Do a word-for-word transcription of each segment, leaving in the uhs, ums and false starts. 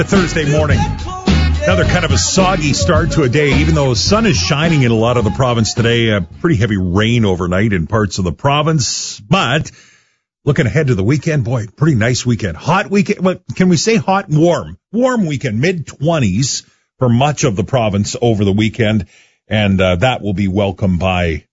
Thursday morning. Another kind of a soggy start to a day, even though the sun is shining in a lot of the province today. A pretty heavy rain overnight in parts of the province. But looking ahead to the weekend, boy, pretty nice weekend. Hot weekend. What can we say? Hot and warm. Warm weekend, mid twenties for much of the province over the weekend. And uh, that will be welcomed by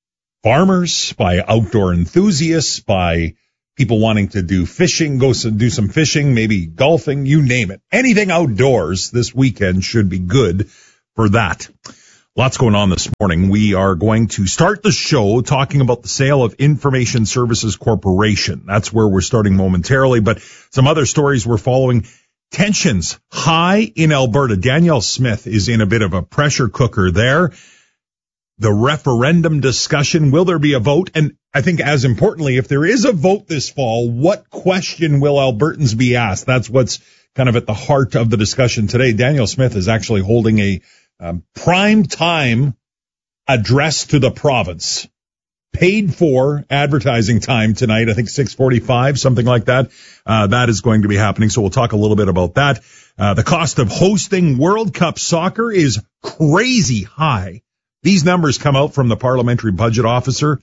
farmers, by outdoor enthusiasts, by people wanting to do fishing, go some, do some fishing, maybe golfing, you name it. Anything outdoors this weekend should be good for that. Lots going on this morning. We are going to start the show talking about the sale of Information Services Corporation. That's where we're starting momentarily, but some other stories we're following. Tensions high in Alberta. Danielle Smith is in a bit of a pressure cooker there. The referendum discussion, will there be a vote? And I think as importantly, if there is a vote this fall, what question will Albertans be asked? That's what's kind of at the heart of the discussion today. Danielle Smith is actually holding a um, prime time address to the province. Paid for advertising time tonight, I think six forty-five, something like that. Uh, that is going to be happening. So we'll talk a little bit about that. Uh, the cost of hosting World Cup soccer is crazy high. These numbers come out from the parliamentary budget officer.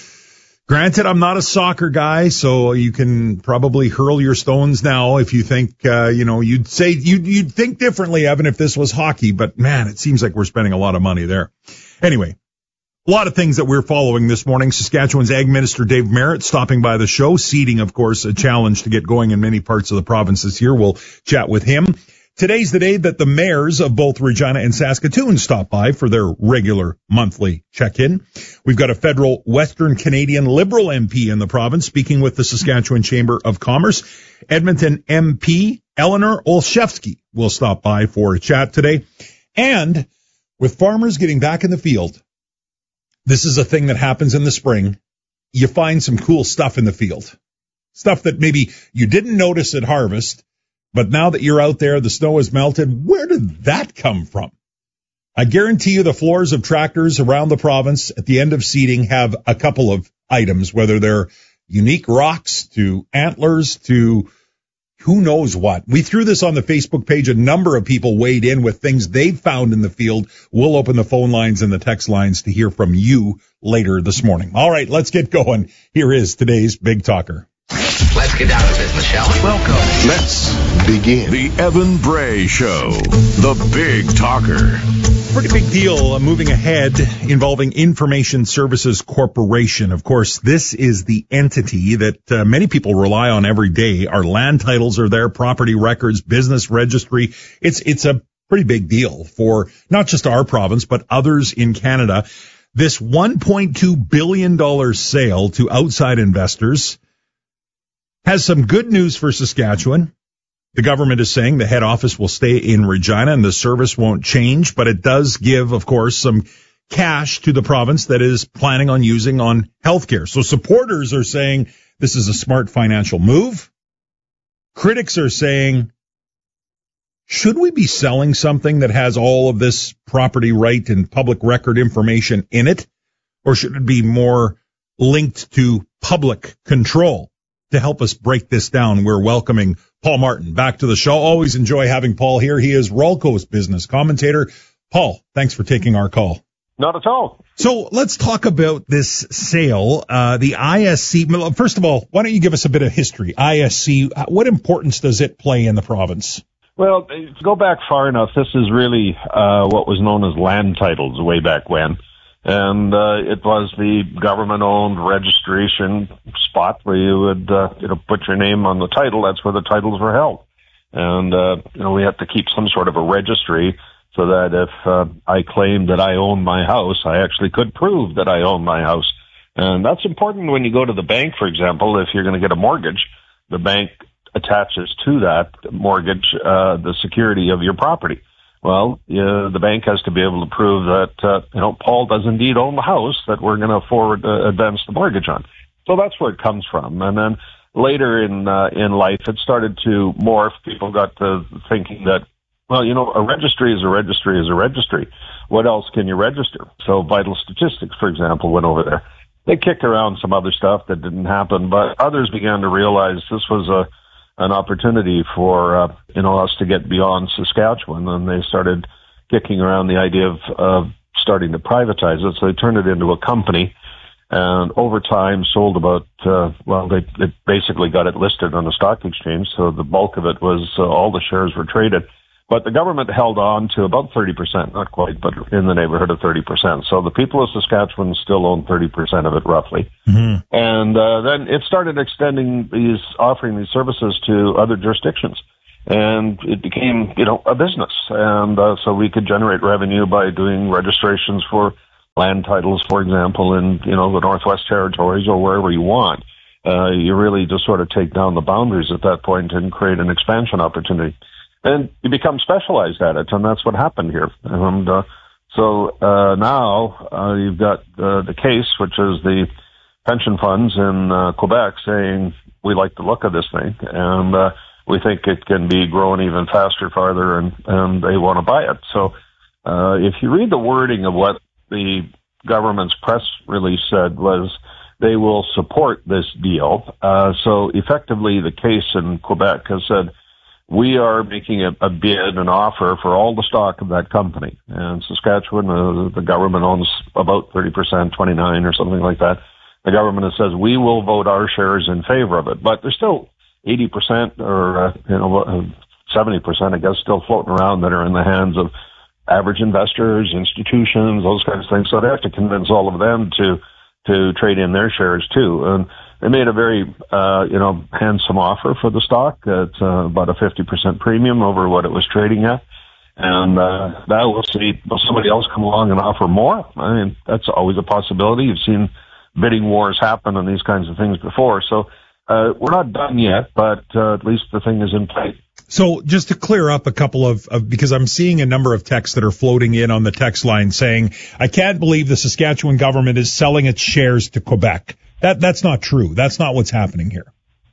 Granted, I'm not a soccer guy, so you can probably hurl your stones now if you think, uh, you know, you'd say, you'd, you'd think differently, Evan, if this was hockey. But man, it seems like we're spending a lot of money there. Anyway, a lot of things that we're following this morning. Saskatchewan's Ag Minister Dave Merritt stopping by the show. Seeding, of course, a challenge to get going in many parts of the province this year. We'll chat with him. Today's the day that the mayors of both Regina and Saskatoon stop by for their regular monthly check-in. We've got a federal Western Canadian Liberal M P in the province speaking with the Saskatchewan Chamber of Commerce. Edmonton M P Eleanor Olszewski will stop by for a chat today. And with farmers getting back in the field, this is a thing that happens in the spring. You find some cool stuff in the field. Stuff that maybe you didn't notice at harvest. But now that you're out there, the snow has melted. Where did that come from? I guarantee you the floors of tractors around the province at the end of seeding have a couple of items, whether they're unique rocks to antlers to who knows what. We threw this on the Facebook page. A number of people weighed in with things they've found in the field. We'll open the phone lines and the text lines to hear from you later this morning. All right, let's get going. Here is today's Big Talker. Let's get down to business, shall we? Welcome. Let's begin. The Evan Bray Show, the Big Talker. Pretty big deal uh, moving ahead involving Information Services Corporation. Of course, this is the entity that uh, many people rely on every day. Our land titles are there, property records, business registry. It's it's a pretty big deal for not just our province, but others in Canada. This one point two billion dollars sale to outside investors has some good news for Saskatchewan. The government is saying the head office will stay in Regina and the service won't change, but it does give, of course, some cash to the province that is planning on using on healthcare. So supporters are saying this is a smart financial move. Critics are saying, should we be selling something that has all of this property right and public record information in it? Or should it be more linked to public control? To help us break this down, we're welcoming Paul Martin back to the show. Always enjoy having Paul here. He is Rolco's business commentator. Paul, thanks for taking our call. Not at all. So let's talk about this sale. Uh, the I S C, first of all, why don't you give us a bit of history? I S C, what importance does it play in the province? Well, to go back far enough, this is really uh, what was known as land titles way back when. And uh, it was the government-owned registration spot where you would, uh, you know, put your name on the title. That's where the titles were held. And, uh, you know, we have to keep some sort of a registry so that if uh, I claimed that I own my house, I actually could prove that I own my house. And that's important when you go to the bank, for example. If you're going to get a mortgage, the bank attaches to that mortgage uh, the security of your property. Well, uh, the bank has to be able to prove that, uh, you know, Paul does indeed own the house that we're going to forward, uh, advance the mortgage on. So that's where it comes from. And then later in, uh, in life, it started to morph. People got to thinking that, well, you know, a registry is a registry is a registry. What else can you register? So Vital Statistics, for example, went over there. They kicked around some other stuff that didn't happen, but others began to realize this was a, an opportunity for, uh, you know, us to get beyond Saskatchewan, and they started kicking around the idea of, of starting to privatize it. So they turned it into a company, and over time sold about, uh, well, they, they basically got it listed on the stock exchange, so the bulk of it was, uh, all the shares were traded. But the government held on to about thirty percent, not quite, but in the neighborhood of thirty percent. So the people of Saskatchewan still own thirty percent of it, roughly. Mm-hmm. And uh, then it started extending these, offering these services to other jurisdictions. And it became, you know, a business. And uh, so we could generate revenue by doing registrations for land titles, for example, in, you know, the Northwest Territories or wherever you want. Uh, you really just sort of take down the boundaries at that point and create an expansion opportunity. And you become specialized at it, and that's what happened here. And uh, so uh, now uh, you've got uh, the case, which is the pension funds in uh, Quebec saying, we like the look of this thing, and uh, we think it can be grown even faster, farther, and, and they want to buy it. So uh, if you read the wording of what the government's press release said was they will support this deal. Uh, so effectively the case in Quebec has said, we are making a, a bid, an offer for all the stock of that company. And Saskatchewan, uh, the government owns about thirty percent, twenty-nine or something like that. The government says, we will vote our shares in favor of it. But there's still eighty percent or, uh, you know, seventy percent, I guess, still floating around that are in the hands of average investors, institutions, those kinds of things. So they have to convince all of them to, to trade in their shares too. And they made a very, uh, you know, handsome offer for the stock at uh, about a fifty percent premium over what it was trading at. And uh, now we'll see, will somebody else come along and offer more? I mean, that's always a possibility. You've seen bidding wars happen on these kinds of things before. So uh, we're not done yet, but uh, at least the thing is in place. So just to clear up a couple of, of, because I'm seeing a number of texts that are floating in on the text line saying, I can't believe the Saskatchewan government is selling its shares to Quebec. That That's not true. That's not what's happening here.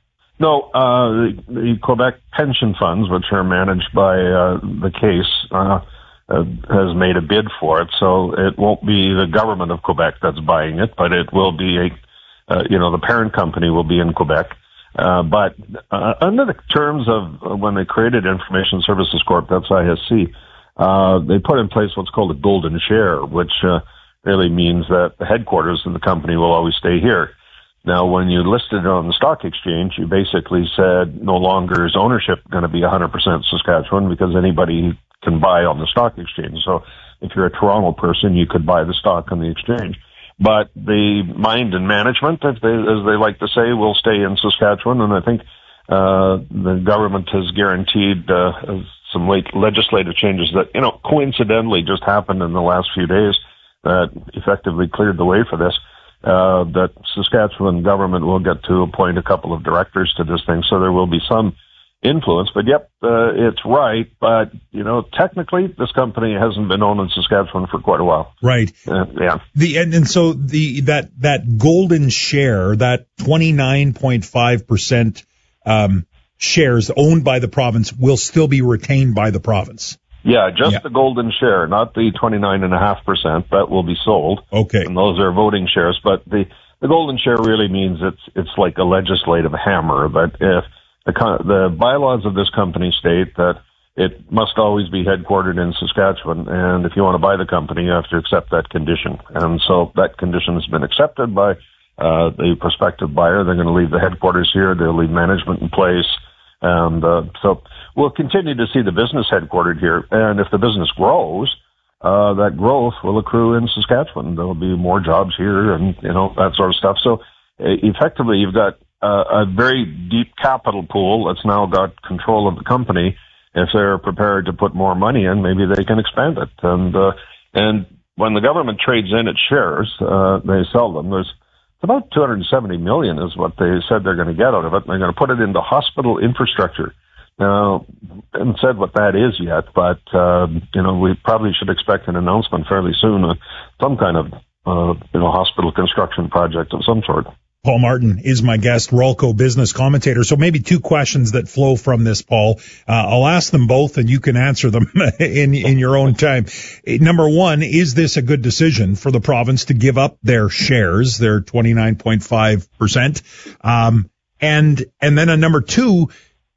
No, uh, the, the Quebec pension funds, which are managed by uh, the case, uh, uh, has made a bid for it. So it won't be the government of Quebec that's buying it, but it will be a, uh, you know, the parent company will be in Quebec. Uh, but uh, under the terms of uh, when they created Information Services Corp, that's I S C, uh, they put in place what's called a golden share, which uh, really means that the headquarters of the company will always stay here. Now, when you listed it on the stock exchange, you basically said no longer is ownership going to be one hundred percent Saskatchewan because anybody can buy on the stock exchange. So if you're a Toronto person, you could buy the stock on the exchange. But the mind and management, if they, as they like to say, will stay in Saskatchewan. And I think uh, the government has guaranteed uh, some late legislative changes that, you know, coincidentally just happened in the last few days that effectively cleared the way for this. Uh, that Saskatchewan government will get to appoint a couple of directors to this thing, so there will be some influence. But yep, uh, it's right. But you know, technically, this company hasn't been owned in Saskatchewan for quite a while. Right. Uh, yeah. The and, and so the that that golden share, that twenty-nine point five percent um, shares owned by the province, will still be retained by the province. Yeah, just yeah. the golden share, not the twenty-nine point five percent. That will be sold. Okay. And those are voting shares. But the, the golden share really means it's it's like a legislative hammer. That if the, the bylaws of this company state that it must always be headquartered in Saskatchewan, and if you want to buy the company, you have to accept that condition. And so that condition has been accepted by uh, the prospective buyer. They're going to leave the headquarters here. They'll leave management in place. And uh, so we'll continue to see the business headquartered here. And if the business grows, uh, that growth will accrue in Saskatchewan. There'll be more jobs here and, you know, that sort of stuff. So uh, effectively, you've got uh, a very deep capital pool that's now got control of the company. If they're prepared to put more money in, maybe they can expand it. And, uh, and when the government trades in its shares, uh, they sell them. There's about two hundred seventy million is what they said they're going to get out of it. They're going to put it into hospital infrastructure. Now, I haven't said what that is yet, but, uh, you know, we probably should expect an announcement fairly soon, uh, some kind of, uh, you know, hospital construction project of some sort. Paul Martin is my guest, Ralco business commentator. So maybe two questions that flow from this, Paul. Uh, I'll ask them both and you can answer them in, in your own time. Number one, is this a good decision for the province to give up their shares, their twenty-nine point five percent? Um, and, and then a number two,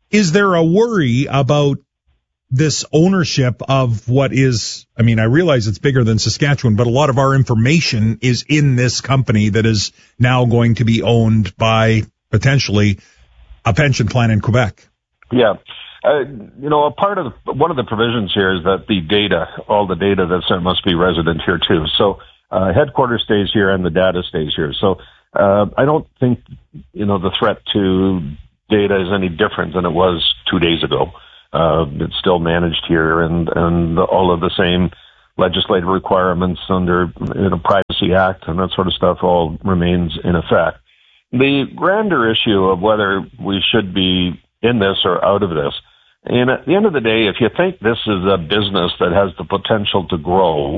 is there a worry about this ownership of what is, I mean, I realize it's bigger than Saskatchewan, but a lot of our information is in this company that is now going to be owned by potentially a pension plan in Quebec. Yeah. Uh, you know, a part of the, one of the provisions here is that the data, all the data that's sent must be resident here too. So uh, headquarters stays here and the data stays here. So uh, I don't think, you know, the threat to data is any different than it was two days ago. Uh, it's still managed here, and, and all of the same legislative requirements under you know, Privacy Act and that sort of stuff all remains in effect. The grander issue of whether we should be in this or out of this, and at the end of the day, if you think this is a business that has the potential to grow,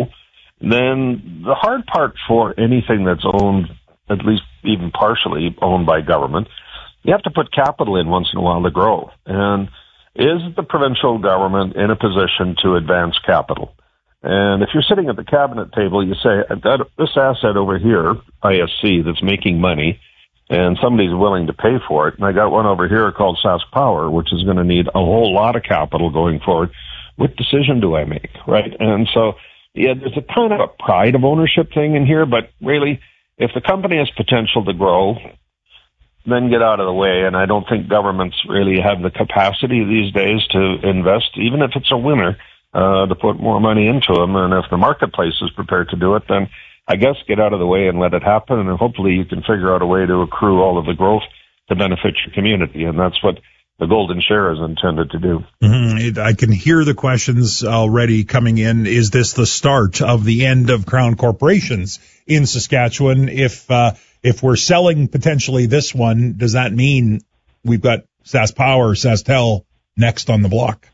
then the hard part for anything that's owned, at least even partially owned by government, you have to put capital in once in a while to grow. And is the provincial government in a position to advance capital? And if you're sitting at the cabinet table, you say, I've got this asset over here, I S C, that's making money, and somebody's willing to pay for it. And I got one over here called Sask Power, which is going to need a whole lot of capital going forward. What decision do I make, right? And so, yeah, there's a kind of a pride of ownership thing in here, but really, if the company has potential to grow, then get out of the way. And I don't think governments really have the capacity these days to invest, even if it's a winner, uh, to put more money into them. And if the marketplace is prepared to do it, then I guess get out of the way and let it happen. And hopefully you can figure out a way to accrue all of the growth to benefit your community. And that's what the Golden Share is intended to do. Mm-hmm. I can hear the questions already coming in. Is this the start of the end of Crown corporations in Saskatchewan? If, uh, If we're selling potentially this one, does that mean we've got Sask Power, SaskTel next on the block?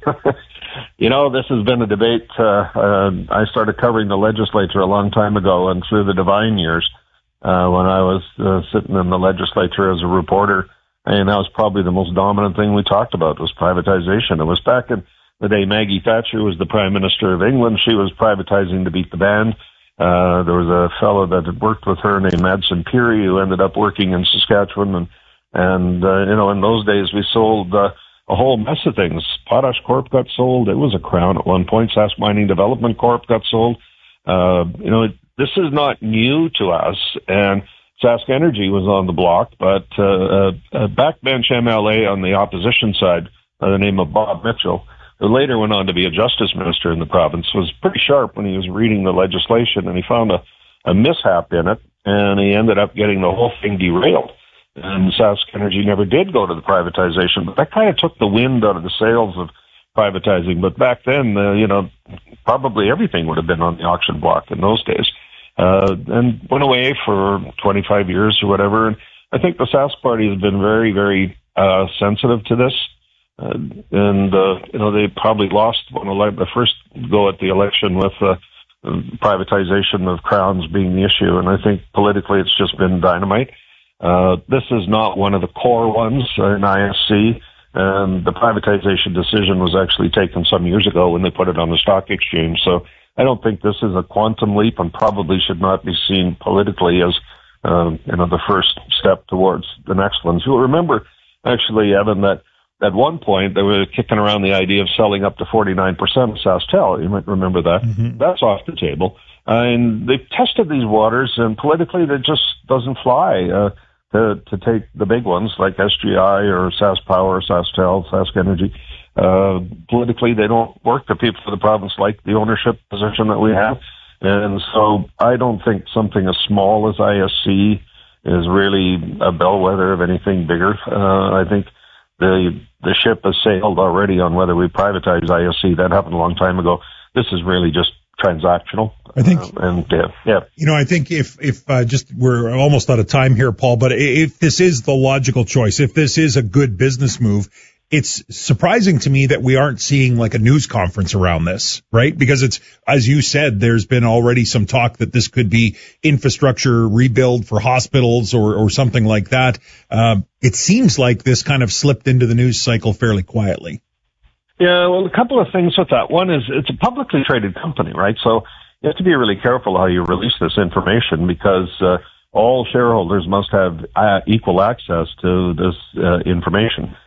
You know, this has been a debate. Uh, uh, I started covering the legislature a long time ago, and through the Devine years, uh, when I was uh, sitting in the legislature as a reporter, and that was probably the most dominant thing we talked about was privatization. It was back in the day Maggie Thatcher was the Prime Minister of England. She was privatizing to beat the band. Uh, there was a fellow that had worked with her named Madsen Peary who ended up working in Saskatchewan. And, and uh, you know, in those days we sold uh, a whole mess of things. Potash Corp got sold. It was a Crown at one point. Sask Mining Development Corp got sold. Uh, you know, this is not new to us. And Sask Energy was on the block, but uh, a backbench M L A on the opposition side by the name of Bob Mitchell, who later went on to be a justice minister in the province, was pretty sharp when he was reading the legislation, and he found a, a mishap in it, and he ended up getting the whole thing derailed. And Sask Energy never did go to the privatization, but that kind of took the wind out of the sails of privatizing. But back then, uh, you know, probably everything would have been on the auction block in those days, uh, and went away for twenty-five years or whatever. And I think the Sask Party has been very, very uh, sensitive to this. Uh, and, uh, you know, they probably lost one of the first go at the election with uh, privatization of Crowns being the issue. And I think politically it's just been dynamite. Uh, this is not one of the core ones in I S C. And the privatization decision was actually taken some years ago when they put it on the stock exchange. So I don't think this is a quantum leap and probably should not be seen politically as, uh, you know, the first step towards the next ones. You'll remember, actually, Evan, that at one point, they were kicking around the idea of selling up to forty-nine percent of SaskTel. You might remember that. Mm-hmm. That's off the table. Uh, and they've tested these waters, and politically, that just doesn't fly uh, to, to take the big ones like S G I or Sask Power, SaskTel, Sask Energy. Uh, politically, they don't work. The people of the province like the ownership position that we have. And so I don't think something as small as I S C is really a bellwether of anything bigger. Uh, I think The the ship has sailed already on whether we privatize I S C. That happened a long time ago. This is really just transactional. I think, uh, and yeah, yeah. You know, I think if if uh, just we're almost out of time here, Paul. But if this is the logical choice, if this is a good business move, it's surprising to me that we aren't seeing like a news conference around this, right? Because it's, as you said, there's been already some talk that this could be infrastructure rebuild for hospitals or, or something like that. Uh, it seems like this kind of slipped into the news cycle fairly quietly. Yeah, well, a couple of things with that. One is it's a publicly traded company, right? So you have to be really careful how you release this information because uh, all shareholders must have uh, equal access to this uh, information.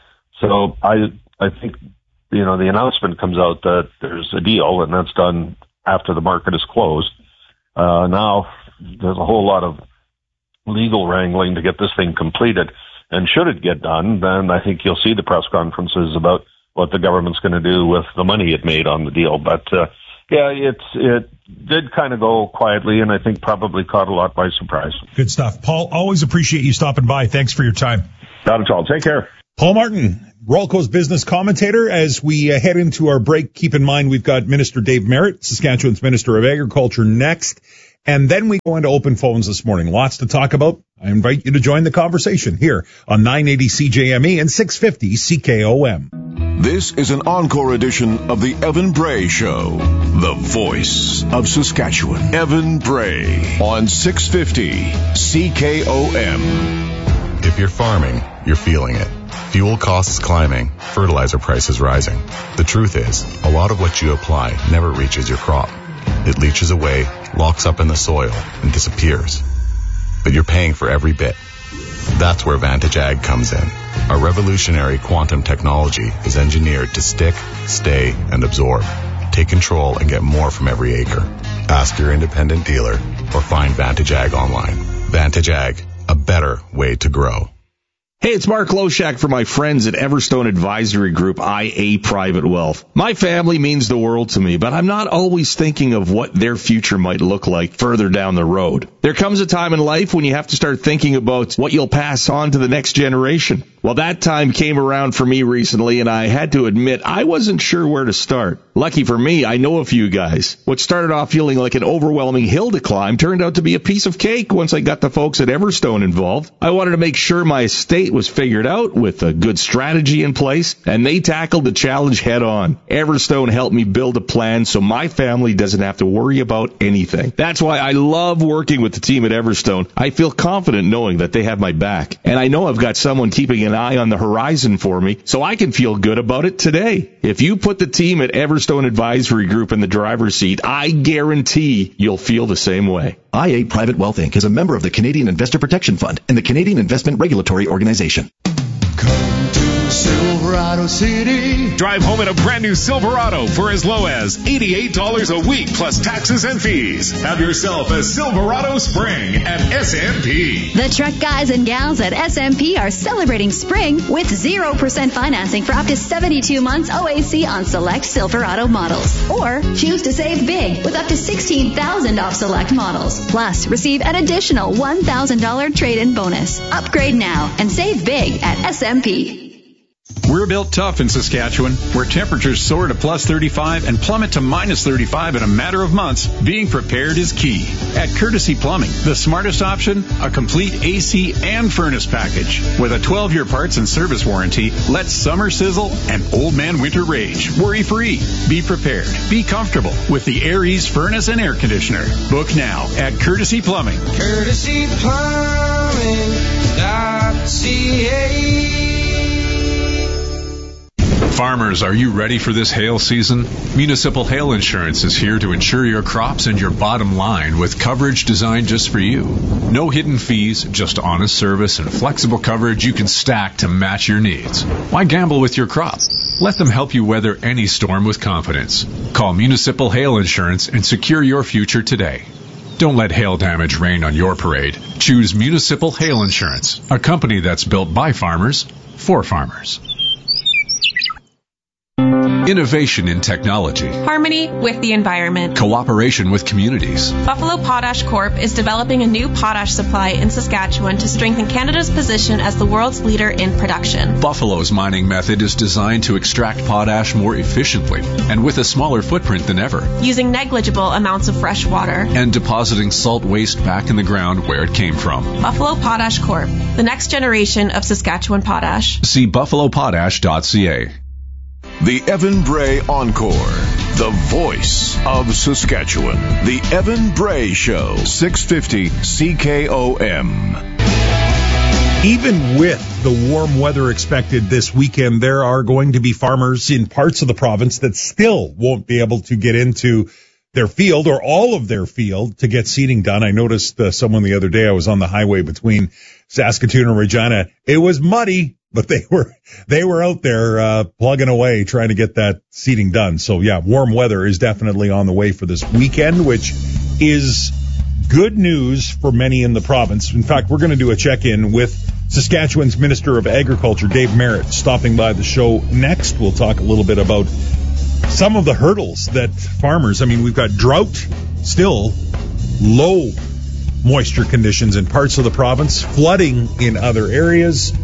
So I I think, you know, the announcement comes out that there's a deal, and that's done after the market is closed. Uh, now there's a whole lot of legal wrangling to get this thing completed. And should it get done, then I think you'll see the press conferences about what the government's going to do with the money it made on the deal. But, uh, yeah, it's, it did kind of go quietly, and I think probably caught a lot by surprise. Good stuff. Paul, always appreciate you stopping by. Thanks for your time. Not at all. Take care. Paul Martin, Royalco's business commentator. As we uh, head into our break, keep in mind we've got Minister Dave Merritt, Saskatchewan's Minister of Agriculture, next. And then we go into open phones this morning. Lots to talk about. I invite you to join the conversation here on nine eighty C J M E and six fifty C K O M. This is an encore edition of the Evan Bray Show, the voice of Saskatchewan. Evan Bray on six fifty C K O M. If you're farming, you're feeling it. Fuel costs climbing, fertilizer prices rising. The truth is, a lot of what you apply never reaches your crop. It leaches away, locks up in the soil, and disappears. But you're paying for every bit. That's where Vantage Ag comes in. Our revolutionary quantum technology is engineered to stick, stay, and absorb. Take control and get more from every acre. Ask your independent dealer or find Vantage Ag online. Vantage Ag, a better way to grow. Hey, it's Mark Loshak for my friends at Everstone Advisory Group, I A Private Wealth. My family means the world to me, but I'm not always thinking of what their future might look like further down the road. There comes a time in life when you have to start thinking about what you'll pass on to the next generation. Well, that time came around for me recently, and I had to admit I wasn't sure where to start. Lucky for me, I know a few guys. What started off feeling like an overwhelming hill to climb turned out to be a piece of cake once I got the folks at Everstone involved. I wanted to make sure my estate was figured out with a good strategy in place, and they tackled the challenge head on. Everstone helped me build a plan so my family doesn't have to worry about anything. That's why I love working with the team at Everstone. I feel confident knowing that they have my back, and I know I've got someone keeping an eye on the horizon for me, so I can feel good about it today. If you put the team at Everstone Advisory Group in the driver's seat, I guarantee you'll feel the same way. I A Private Wealth Incorporated is a member of the Canadian Investor Protection Fund and the Canadian Investment Regulatory Organization. Come to Silverado City. Drive home in a brand new Silverado for as low as eighty-eight dollars a week plus taxes and fees. Have yourself a Silverado spring at S M P. The truck guys and gals at S M P are celebrating spring with zero percent financing for up to seventy-two months O A C on select Silverado models. Or choose to save big with up to sixteen thousand dollars off select models. Plus, receive an additional one thousand dollars trade-in bonus. Upgrade now and save big at S M P. We're built tough in Saskatchewan, where temperatures soar to plus thirty-five and plummet to minus thirty-five in a matter of months. Being prepared is key. At Courtesy Plumbing, the smartest option, a complete A C and furnace package. With a twelve-year parts and service warranty, let summer sizzle and old man winter rage. Worry-free. Be prepared. Be comfortable with the Air Ease furnace and air conditioner. Book now at Courtesy Plumbing. Courtesy Plumbing dot C A. Farmers, are you ready for this hail season? Municipal Hail Insurance is here to insure your crops and your bottom line with coverage designed just for you. No hidden fees, just honest service and flexible coverage you can stack to match your needs. Why gamble with your crop? Let them help you weather any storm with confidence. Call Municipal Hail Insurance and secure your future today. Don't let hail damage rain on your parade. Choose Municipal Hail Insurance, a company that's built by farmers for farmers. Innovation in technology. Harmony with the environment. Cooperation with communities. Buffalo Potash Corp is developing a new potash supply in Saskatchewan to strengthen Canada's position as the world's leader in production. Buffalo's mining method is designed to extract potash more efficiently and with a smaller footprint than ever. Using negligible amounts of fresh water. And depositing salt waste back in the ground where it came from. Buffalo Potash Corp, the next generation of Saskatchewan potash. See buffalo potash dot c a. The Evan Bray Encore, the voice of Saskatchewan. The Evan Bray Show, six fifty C K O M. Even with the warm weather expected this weekend, there are going to be farmers in parts of the province that still won't be able to get into their field or all of their field to get seeding done. I noticed uh, someone the other day, I was on the highway between Saskatoon and Regina. It was muddy, but they were, they were out there, uh, plugging away trying to get that seeding done. So yeah, warm weather is definitely on the way for this weekend, which is good news for many in the province. In fact, we're going to do a check-in with Saskatchewan's Minister of Agriculture, Dave Merritt, stopping by the show next. We'll talk a little bit about some of the hurdles that farmers, I mean, we've got drought, still low moisture conditions in parts of the province, flooding in other areas.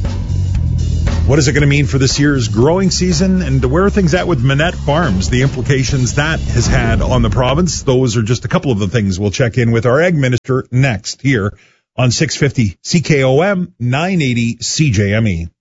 What is it going to mean for this year's growing season, and where are things at with Minette Farms, the implications that has had on the province? Those are just a couple of the things we'll check in with our Ag Minister next here on six fifty C K O M, nine eighty C J M E.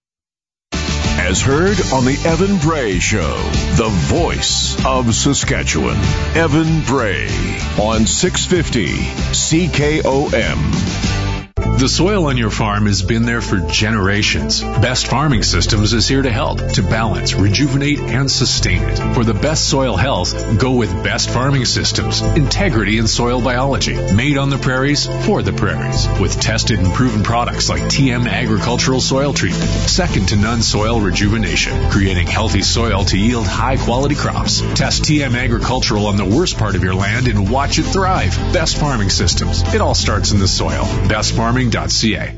As heard on the Evan Bray Show, the voice of Saskatchewan. Evan Bray on six fifty C K O M. The soil on your farm has been there for generations. Best Farming Systems is here to help, to balance, rejuvenate, and sustain it. For the best soil health, go with Best Farming Systems. Integrity in soil biology. Made on the prairies, for the prairies. With tested and proven products like T M Agricultural Soil Treatment. Second to none soil rejuvenation. Creating healthy soil to yield high-quality crops. Test T M Agricultural on the worst part of your land and watch it thrive. Best Farming Systems. It all starts in the soil. Best Farming dot C A.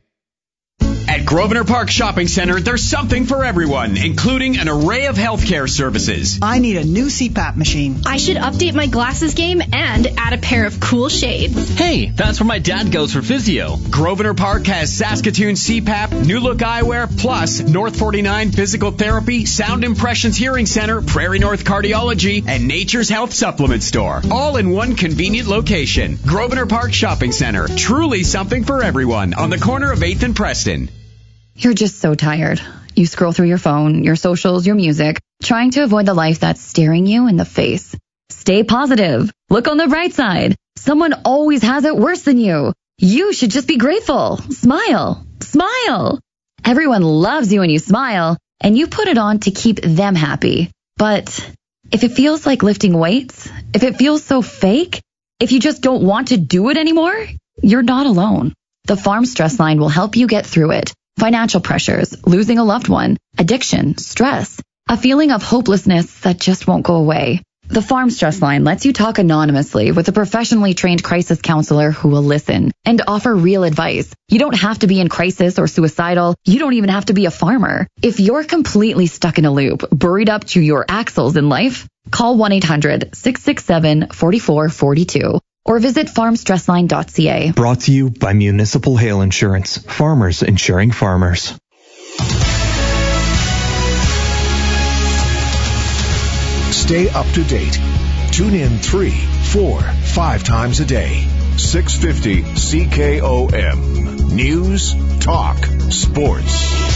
At Grosvenor Park Shopping Center, there's something for everyone, including an array of healthcare services. I need a new C PAP machine. I should update my glasses game and add a pair of cool shades. Hey, that's where my dad goes for physio. Grosvenor Park has Saskatoon C PAP, New Look Eyewear, plus North forty-nine Physical Therapy, Sound Impressions Hearing Center, Prairie North Cardiology, and Nature's Health Supplement Store. All in one convenient location. Grosvenor Park Shopping Center. Truly something for everyone on the corner of eighth and Preston. You're just so tired. You scroll through your phone, your socials, your music, trying to avoid the life that's staring you in the face. Stay positive. Look on the bright side. Someone always has it worse than you. You should just be grateful. Smile. Smile. Everyone loves you when you smile, and you put it on to keep them happy. But if it feels like lifting weights, if it feels so fake, if you just don't want to do it anymore, you're not alone. The Farm Stress Line will help you get through it. Financial pressures, losing a loved one, addiction, stress, a feeling of hopelessness that just won't go away. The Farm Stress Line lets you talk anonymously with a professionally trained crisis counselor who will listen and offer real advice. You don't have to be in crisis or suicidal. You don't even have to be a farmer. If you're completely stuck in a loop, buried up to your axles in life, call one eight hundred six six seven four four four two. Or visit farm stress line dot c a. Brought to you by Municipal Hail Insurance. Farmers insuring farmers. Stay up to date. Tune in three, four, five times a day. six fifty C K O M. News, talk, sports.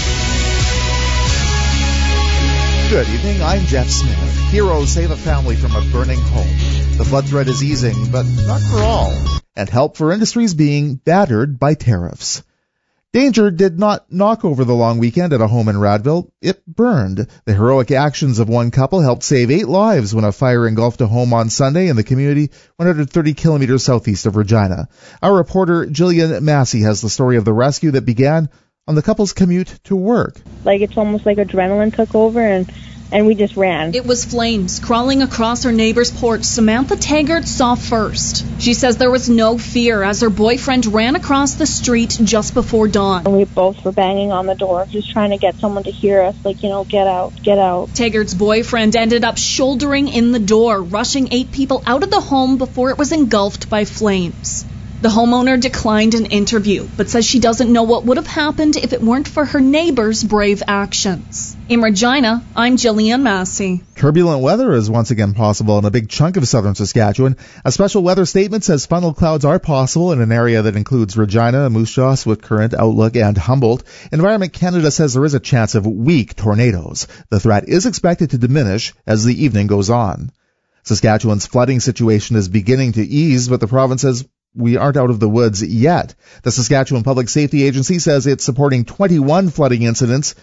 Good evening, I'm Jeff Smith. Heroes save a family from a burning home. The flood threat is easing, but not for all. And help for industries being battered by tariffs. Danger did not knock over the long weekend at a home in Radville. It burned. The heroic actions of one couple helped save eight lives when a fire engulfed a home on Sunday in the community one hundred thirty kilometers southeast of Regina. Our reporter Jillian Massey has the story of the rescue that began on the couple's commute to work. Like it's almost like adrenaline took over and and we just ran. It was flames crawling across her neighbor's porch Samantha Taggart saw first. She says there was no fear as her boyfriend ran across the street just before dawn. And we both were banging on the door, just trying to get someone to hear us, like, you know, get out, get out. Taggart's boyfriend ended up shouldering in the door, rushing eight people out of the home before it was engulfed by flames. The homeowner declined an interview, but says she doesn't know what would have happened if it weren't for her neighbor's brave actions. In Regina, I'm Jillian Massey. Turbulent weather is once again possible in a big chunk of southern Saskatchewan. A special weather statement says funnel clouds are possible in an area that includes Regina, Moose Jaw, Swift Current, Outlook, and Humboldt. Environment Canada says there is a chance of weak tornadoes. The threat is expected to diminish as the evening goes on. Saskatchewan's flooding situation is beginning to ease, but the province says we aren't out of the woods yet. The Saskatchewan Public Safety Agency says it's supporting twenty-one flooding incidents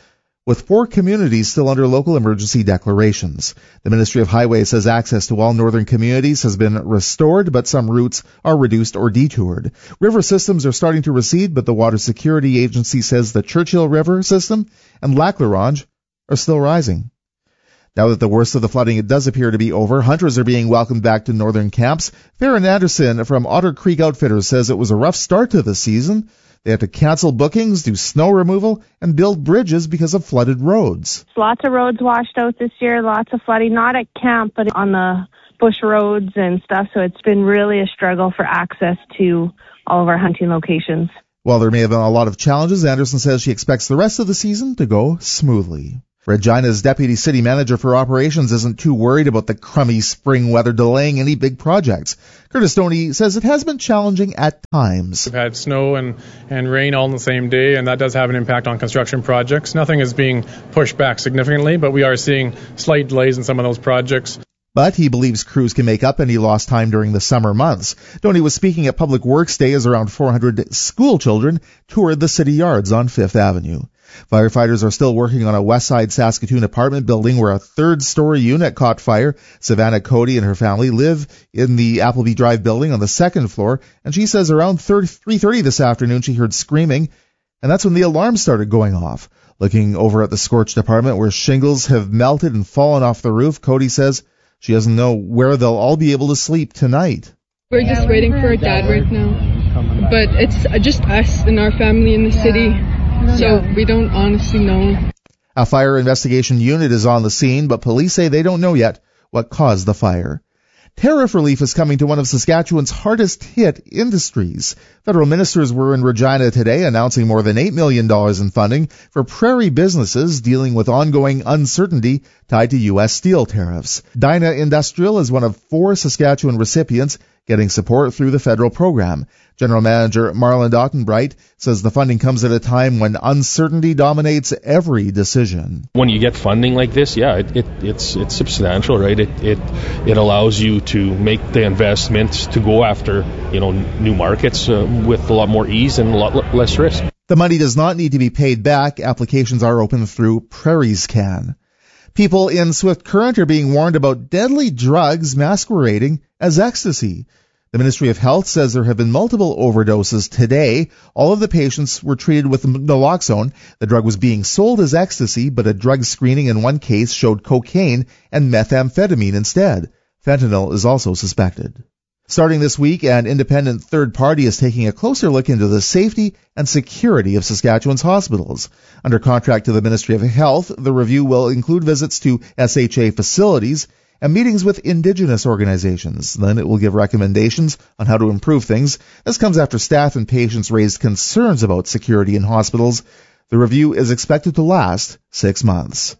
with four communities still under local emergency declarations. The Ministry of Highways says access to all northern communities has been restored, but some routes are reduced or detoured. River systems are starting to recede, but the Water Security Agency says the Churchill River system and Lac La Ronge are still rising. Now that the worst of the flooding does appear to be over, hunters are being welcomed back to northern camps. Farron Anderson from Otter Creek Outfitters says it was a rough start to the season. They had to cancel bookings, do snow removal, and build bridges because of flooded roads. Lots of roads washed out this year, lots of flooding, not at camp, but on the bush roads and stuff. So it's been really a struggle for access to all of our hunting locations. While there may have been a lot of challenges, Anderson says she expects the rest of the season to go smoothly. Regina's deputy city manager for operations isn't too worried about the crummy spring weather delaying any big projects. Curtis Stoney says it has been challenging at times. We've had snow and, and rain all on the same day, and that does have an impact on construction projects. Nothing is being pushed back significantly, but we are seeing slight delays in some of those projects. But he believes crews can make up any lost time during the summer months. Stoney was speaking at Public Works Day as around four hundred school children toured the city yards on Fifth Avenue. Firefighters are still working on a Westside Saskatoon apartment building where a third-story unit caught fire. Savannah Cody and her family live in the Appleby Drive building on the second floor, and she says around three thirty this afternoon she heard screaming, and that's when the alarm started going off. Looking over at the scorched apartment where shingles have melted and fallen off the roof, Cody says she doesn't know where they'll all be able to sleep tonight. We're just waiting for our dad right now, but it's just us and our family in the city. So we don't honestly know. A fire investigation unit is on the scene, but police say they don't know yet what caused the fire. Tariff relief is coming to one of Saskatchewan's hardest hit industries. Federal ministers were in Regina today announcing more than eight million dollars in funding for prairie businesses dealing with ongoing uncertainty tied to U S steel tariffs. Dyna Industrial is one of four Saskatchewan recipients getting support through the federal program. General Manager Marlon Ottenbright says the funding comes at a time when uncertainty dominates every decision. When you get funding like this, yeah, it, it, it's it's substantial, right? It it it allows you to make the investments to go after, you know, new markets uh, with a lot more ease and a lot less risk. The money does not need to be paid back. Applications are open through PrairieScan. People in Swift Current are being warned about deadly drugs masquerading as ecstasy. The Ministry of Health says there have been multiple overdoses today. All of the patients were treated with naloxone. The drug was being sold as ecstasy, but a drug screening in one case showed cocaine and methamphetamine instead. Fentanyl is also suspected. Starting this week, an independent third party is taking a closer look into the safety and security of Saskatchewan's hospitals. Under contract to the Ministry of Health, the review will include visits to S H A facilities and meetings with Indigenous organizations. Then it will give recommendations on how to improve things. This comes after staff and patients raised concerns about security in hospitals. The review is expected to last six months.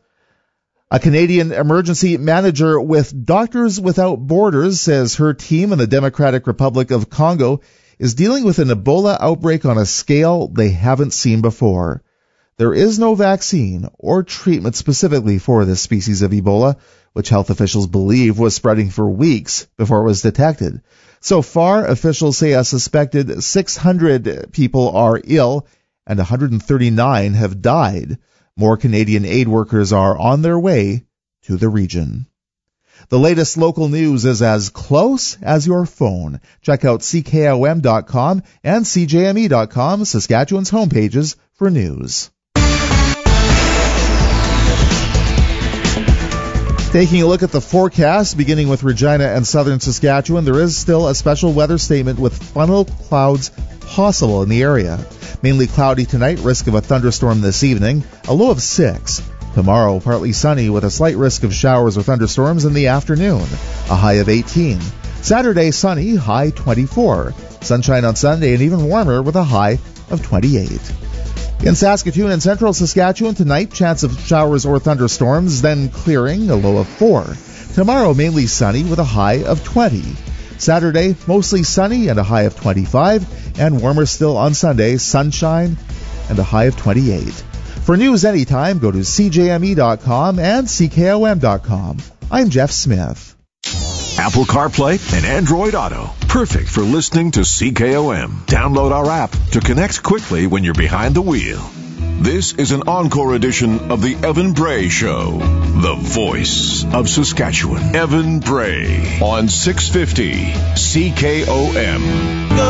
A Canadian emergency manager with Doctors Without Borders says her team in the Democratic Republic of Congo is dealing with an Ebola outbreak on a scale they haven't seen before. There is no vaccine or treatment specifically for this species of Ebola, which health officials believe was spreading for weeks before it was detected. So far, officials say a suspected six hundred people are ill and one hundred thirty-nine have died. More Canadian aid workers are on their way to the region. The latest local news is as close as your phone. Check out C K O M dot com and C J M E dot com, Saskatchewan's homepages for news. Taking a look at the forecast, beginning with Regina and southern Saskatchewan, there is still a special weather statement with funnel clouds possible in the area. Mainly cloudy tonight, risk of a thunderstorm this evening, a low of six. Tomorrow, partly sunny with a slight risk of showers or thunderstorms in the afternoon, a high of eighteen. Saturday, sunny, high twenty-four. Sunshine on Sunday and even warmer with a high of twenty-eight. In Saskatoon and central Saskatchewan tonight, chance of showers or thunderstorms, then clearing, a low of four. Tomorrow, mainly sunny with a high of twenty. Saturday, mostly sunny and a high of twenty-five, and warmer still on Sunday, sunshine and a high of twenty-eight. For news anytime, go to C J M E dot com and C K O M dot com. I'm Jeff Smith. Apple CarPlay and Android Auto. Perfect for listening to C K O M. Download our app to connect quickly when you're behind the wheel. This is an encore edition of the Evan Bray Show, the voice of Saskatchewan. Evan Bray on six fifty C K O M.